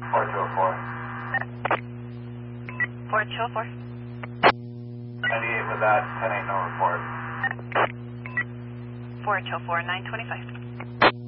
4204. 4204. 98 with that, 10-8, no report. 4204, 925.